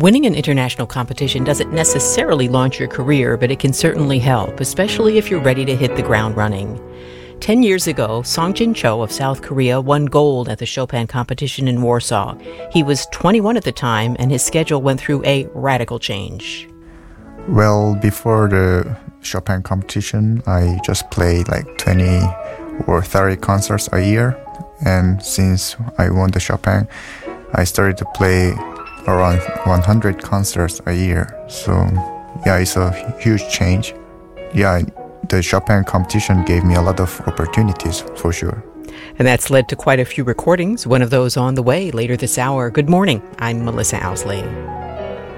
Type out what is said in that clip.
Winning an international competition doesn't necessarily launch your career, but it can certainly help, especially if you're ready to hit the ground running. 10 years ago, Songjin Cho of South Korea won gold at the Chopin competition in Warsaw. He was 21 at the time, and his schedule went through a radical change. Well, before the Chopin competition, I just played like 20 or 30 concerts a year. And since I won the Chopin, I started to play around 100 concerts a year. So yeah, it's a huge change. Yeah, the Chopin competition gave me a lot of opportunities for sure. And that's led to quite a few recordings, one of those on the way later this hour. Good morning. I'm Melissa Ousley.